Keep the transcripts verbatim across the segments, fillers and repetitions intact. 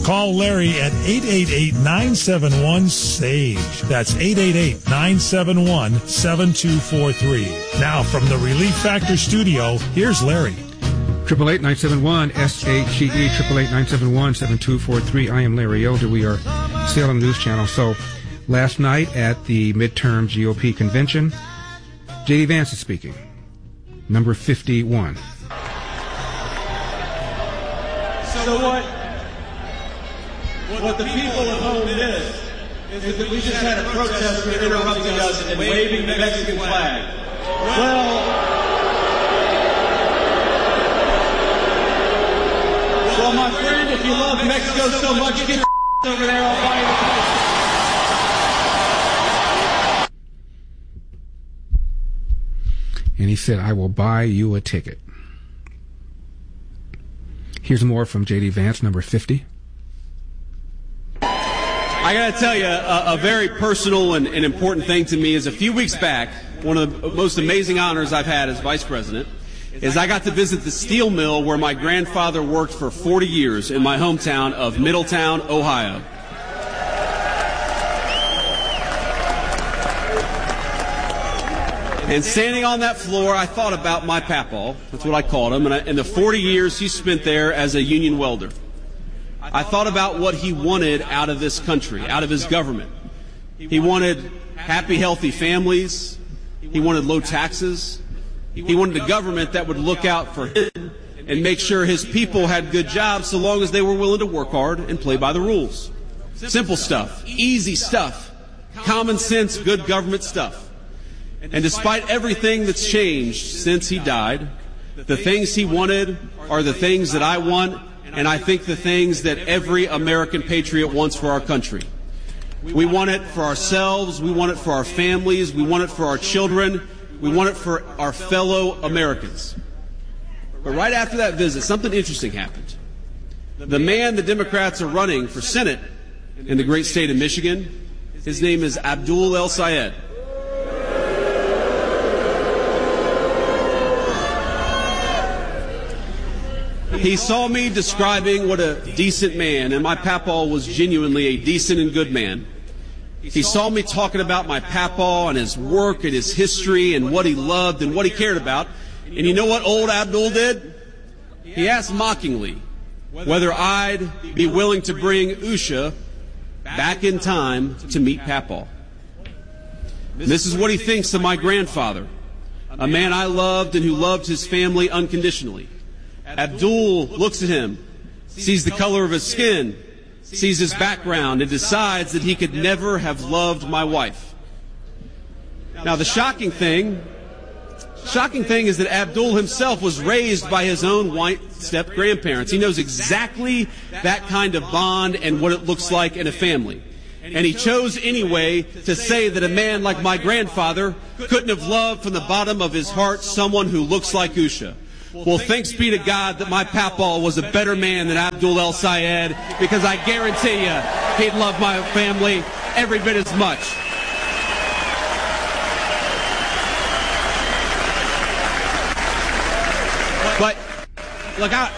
Call Larry at eight eight eight, nine seven one, S A G E. That's eight eight eight, nine seven one, seven two four three. Now, from the Relief Factor studio, here's Larry. triple eight nine seven one S H E E, triple eight nine seven one seven two four three. I am Larry Elder. We are Salem News Channel. So, last night at the midterm G O P convention, J D. Vance is speaking. Number fifty-one. So what, what the people at home miss is that we just had a protester interrupting us and waving the Mexican flag. Well, well, my friend, if you love Mexico so much, get your over there, I'll buy you a ticket. And he said, I will buy you a ticket. Here's more from J D. Vance, number fifty. I got to tell you, a, a very personal and, and important thing to me is a few weeks back, one of the most amazing honors I've had as vice president is I got to visit the steel mill where my grandfather worked for forty years in my hometown of Middletown, Ohio. And standing on that floor, I thought about my papaw, that's what I called him, and, I, and the forty years he spent there as a union welder. I thought about what he wanted out of this country, out of his government. He wanted happy, healthy families. He wanted low taxes. He wanted a government that would look out for him and make sure his people had good jobs so long as they were willing to work hard and play by the rules. Simple stuff, easy stuff, common sense, good government stuff. And despite everything that's changed since he died, the things he wanted are the things that I want, and I think the things that every American patriot wants for our country. We want it for ourselves, we want it for our families, we want it for our children, we want it for our fellow Americans. But right after that visit, something interesting happened. The man the Democrats are running for Senate in the great state of Michigan, his name is Abdul El-Sayed. He saw me describing what a decent man, and my papaw was genuinely a decent and good man. He saw me talking about my papaw and his work and his history and what he loved and what he cared about. And you know what old Abdul did? He asked mockingly whether I'd be willing to bring Usha back in time to meet papaw. This is what he thinks of my grandfather, a man I loved and who loved his family unconditionally. Abdul looks at him, sees the color of his skin, sees his background, and decides that he could never have loved my wife. Now, the shocking thing, shocking thing is that Abdul himself was raised by his own white step-grandparents. He knows exactly that kind of bond and what it looks like in a family. And he chose anyway to say that a man like my grandfather couldn't have loved from the bottom of his heart someone who looks like Usha. Well, thanks be to God that my papaw was a better man than Abdul El-Sayed, because I guarantee you he'd love my family every bit as much. But, look, I,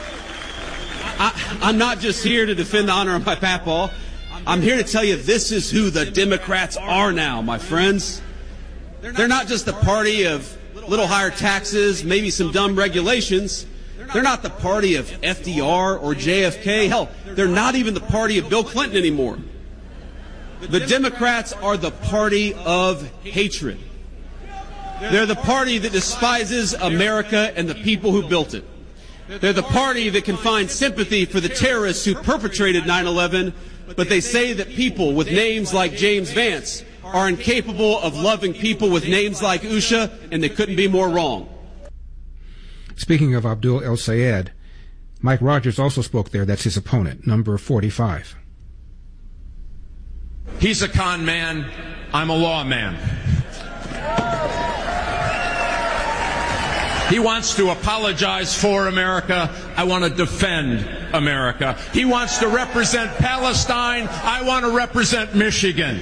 I, I'm not just here to defend the honor of my papaw. I'm here to tell you this is who the Democrats are now, my friends. They're not just the party of little higher taxes, maybe some dumb regulations. They're not the party of F D R or J F K. Hell, they're not even the party of Bill Clinton anymore. The Democrats are the party of hatred. They're the party that despises America and the people who built it. They're the party that can find sympathy for the terrorists who perpetrated nine eleven, but they say that people with names like James Vance are incapable of loving people with names like Usha, and they couldn't be more wrong. Speaking of Abdul El-Sayed, Mike Rogers also spoke there. That's his opponent, number forty-five. He's a con man. I'm a law man. He wants to apologize for America. I want to defend America. He wants to represent Palestine. I want to represent Michigan.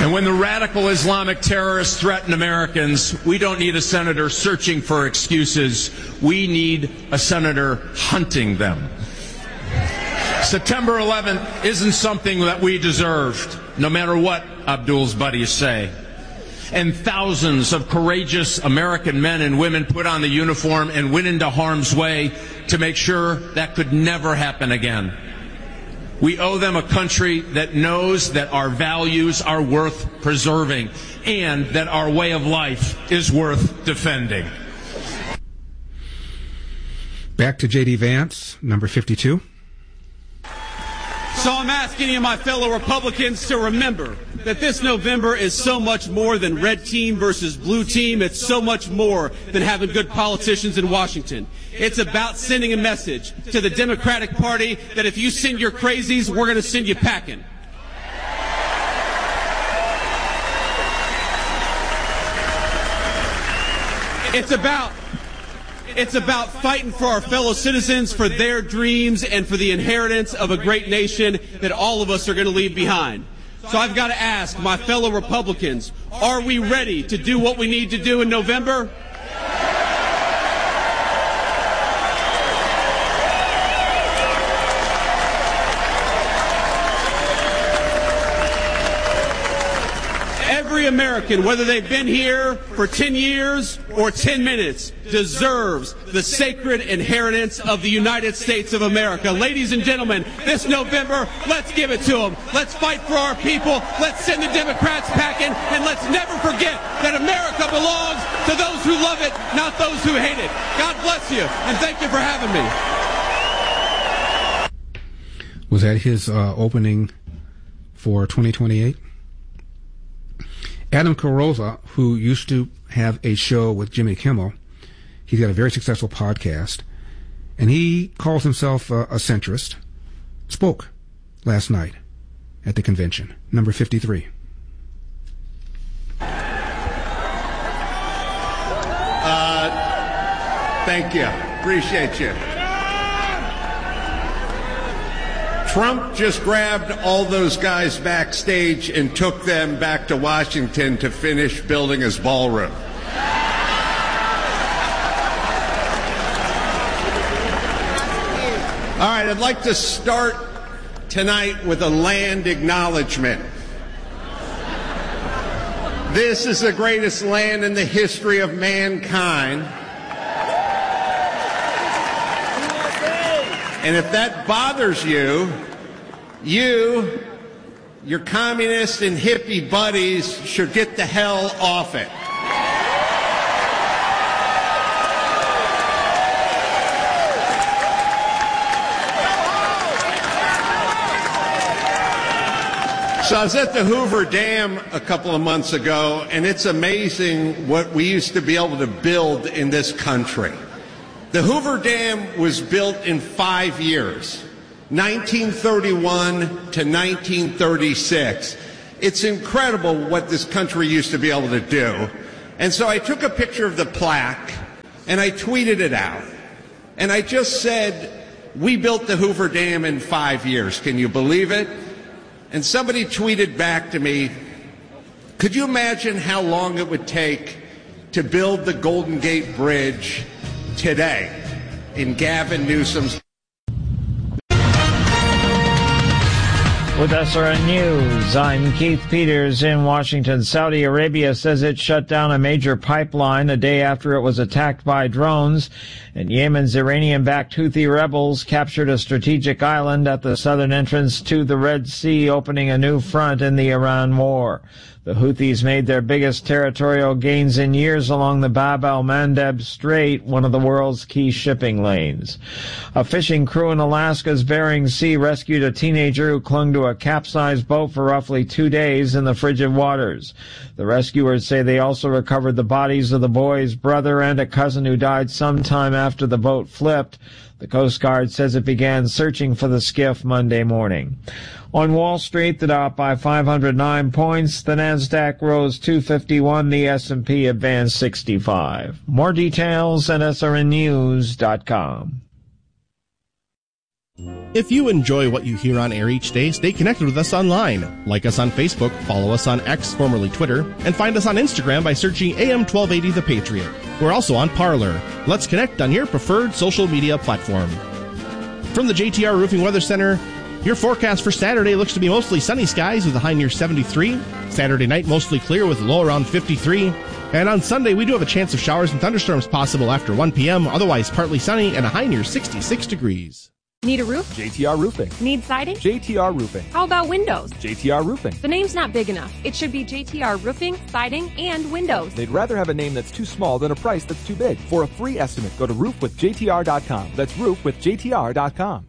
And when the radical Islamic terrorists threaten Americans, we don't need a senator searching for excuses. We need a senator hunting them. September eleventh isn't something that we deserved, no matter what Abdul's buddies say. And thousands of courageous American men and women put on the uniform and went into harm's way to make sure that could never happen again. We owe them a country that knows that our values are worth preserving and that our way of life is worth defending. Back to J D. Vance, number fifty-two. So I'm asking you, my fellow Republicans, to remember that this November is so much more than red team versus blue team. It's so much more than having good politicians in Washington. It's about sending a message to the Democratic Party that if you send your crazies, we're going to send you packing. It's about It's about fighting for our fellow citizens, for their dreams, and for the inheritance of a great nation that all of us are going to leave behind. So I've got to ask my fellow Republicans, are we ready to do what we need to do in November? Every American, whether they've been here for ten years or ten minutes, deserves the sacred inheritance of the United States of America. Ladies and gentlemen, this November, let's give it to them. Let's fight for our people. Let's send the Democrats packing, and let's never forget that America belongs to those who love it, not those who hate it. God bless you, and thank you for having me. Was that his uh, opening for twenty twenty-eight? Adam Carolla, who used to have a show with Jimmy Kimmel, he's got a very successful podcast, and he calls himself a, a centrist, spoke last night at the convention, number fifty-three. Uh, thank you. Appreciate you. Trump just grabbed all those guys backstage and took them back to Washington to finish building his ballroom. All right, I'd like to start tonight with a land acknowledgement. This is the greatest land in the history of mankind. And if that bothers you, you, your communist and hippie buddies should get the hell off it. So I was at the Hoover Dam a couple of months ago, and it's amazing what we used to be able to build in this country. The Hoover Dam was built in five years, nineteen thirty-one to nineteen thirty-six. It's incredible what this country used to be able to do. And so I took a picture of the plaque, and I tweeted it out. And I just said, we built the Hoover Dam in five years. Can you believe it? And somebody tweeted back to me, could you imagine how long it would take to build the Golden Gate Bridge today in Gavin Newsom's. With S R N News, I'm Keith Peters in Washington. Saudi Arabia says it shut down a major pipeline a day after it was attacked by drones, and Yemen's Iranian-backed Houthi rebels captured a strategic island at the southern entrance to the Red Sea, opening a new front in the Iran war. The Houthis made their biggest territorial gains in years along the Bab el-Mandeb Strait, one of the world's key shipping lanes. A fishing crew in Alaska's Bering Sea rescued a teenager who clung to a capsized boat for roughly two days in the frigid waters. The rescuers say they also recovered the bodies of the boy's brother and a cousin who died sometime after the boat flipped. The Coast Guard says it began searching for the skiff Monday morning. On Wall Street, the Dow up by five hundred nine points, the Nasdaq rose two fifty-one, the S and P advanced sixty-five. More details at S R N news dot com. If you enjoy what you hear on air each day, stay connected with us online. Like us on Facebook, follow us on X, formerly Twitter, and find us on Instagram by searching A M twelve eighty The Patriot. We're also on Parler. Let's connect on your preferred social media platform. From the J T R Roofing Weather Center, your forecast for Saturday looks to be mostly sunny skies with a high near seventy-three. Saturday night, mostly clear with a low around fifty-three. And on Sunday, we do have a chance of showers and thunderstorms possible after one p.m., otherwise partly sunny and a high near sixty-six degrees. Need a roof? J T R Roofing. Need siding? J T R Roofing. How about windows? J T R Roofing. The name's not big enough. It should be J T R Roofing, Siding, and Windows. They'd rather have a name that's too small than a price that's too big. For a free estimate, go to roof with J T R dot com. That's roof with J T R dot com.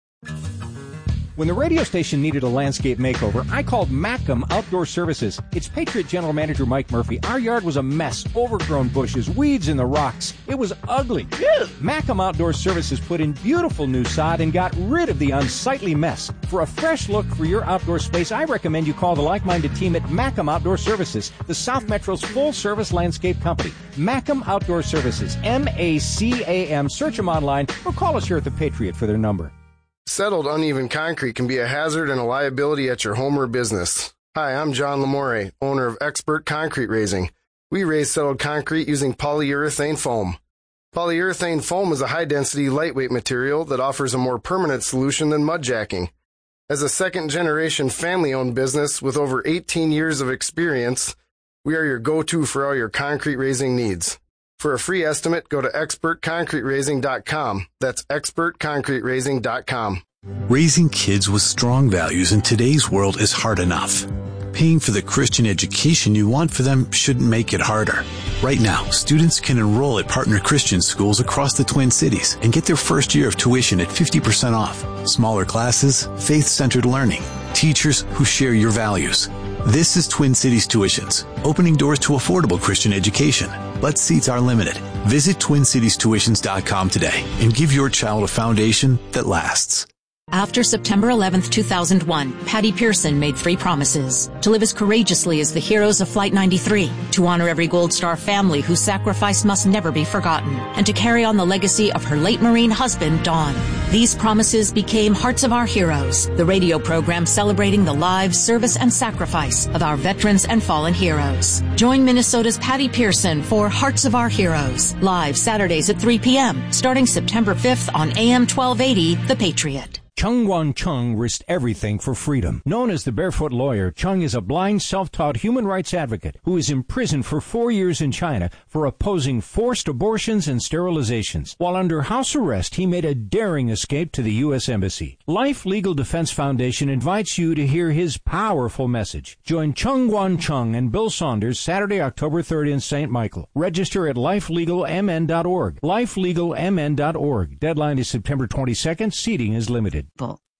When the radio station needed a landscape makeover, I called Macam Outdoor Services. It's Patriot General Manager Mike Murphy. Our yard was a mess, overgrown bushes, weeds in the rocks. It was ugly. Macam Outdoor Services put in beautiful new sod and got rid of the unsightly mess. For a fresh look for your outdoor space, I recommend you call the like-minded team at Macam Outdoor Services, the South Metro's full-service landscape company. Macam Outdoor Services, M A C A M. Search them online or call us here at the Patriot for their number. Settled uneven concrete can be a hazard and a liability at your home or business. Hi, I'm John Lamore, owner of Expert Concrete Raising. We raise settled concrete using polyurethane foam. Polyurethane foam is a high-density, lightweight material that offers a more permanent solution than mud jacking. As a second-generation family-owned business with over eighteen years of experience, we are your go-to for all your concrete raising needs. For a free estimate, go to expert concrete raising dot com. That's expert concrete raising dot com. Raising kids with strong values in today's world is hard enough. Paying for the Christian education you want for them shouldn't make it harder. Right now, students can enroll at partner Christian schools across the Twin Cities and get their first year of tuition at fifty percent off. Smaller classes, faith-centered learning, teachers who share your values. This is Twin Cities Tuitions, opening doors to affordable Christian education. But seats are limited. Visit twin cities tuitions dot com today and give your child a foundation that lasts. After September eleventh, two thousand one, Patty Pearson made three promises: to live as courageously as the heroes of Flight ninety-three, to honor every Gold Star family whose sacrifice must never be forgotten, and to carry on the legacy of her late Marine husband, Don. These promises became Hearts of Our Heroes, the radio program celebrating the lives, service, and sacrifice of our veterans and fallen heroes. Join Minnesota's Patty Pearson for Hearts of Our Heroes, live Saturdays at three p.m., starting September fifth on A M twelve eighty, The Patriot. Chung Wang-chung risked everything for freedom. Known as the Barefoot Lawyer, Chung is a blind, self-taught human rights advocate who is imprisoned for four years in China for opposing forced abortions and sterilizations. While under house arrest, he made a daring escape to the U S Embassy. Life Legal Defense Foundation invites you to hear his powerful message. Join Chung Wang-chung and Bill Saunders Saturday, October third in Saint Michael. Register at life legal m n dot org. life legal m n dot org. Deadline is September twenty-second. Seating is limited.